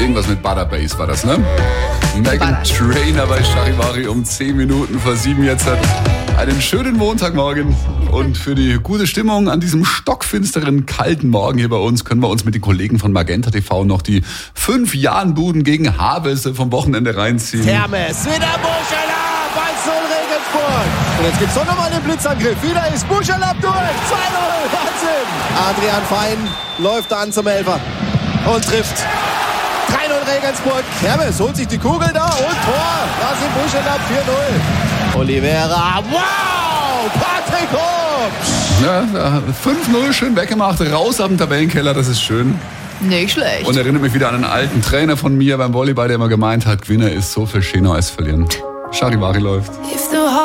Irgendwas mit Butterbase war das, ne? Meghan Trainor bei Charivari um 10 Minuten vor 7 jetzt. Einen schönen Montagmorgen. Und für die gute Stimmung an diesem stockfinsteren, kalten Morgen hier bei uns können wir uns mit den Kollegen von Magenta TV noch die 5 Jahren-Buden gegen Havelse vom Wochenende reinziehen. Termes, wieder Buschela, 1-0 Regensburg. Und jetzt gibt's doch nochmal den Blitzangriff. Wieder ist Buschela durch. 2-0, Wahnsinn. Adrian Fein läuft an zum Elfer und trifft. 3-0 Regensburg. Termes holt sich die Kugel da und Tor. Rasim Buschela 4-0. Oliveira, wow, Patrick Hopp. Ja, 5-0 schön weggemacht, raus ab dem Tabellenkeller, das ist schön. Nicht schlecht. Und erinnert mich wieder an einen alten Trainer von mir beim Volleyball, der immer gemeint hat, Gewinner ist so viel schöner als verlieren. Charivari läuft.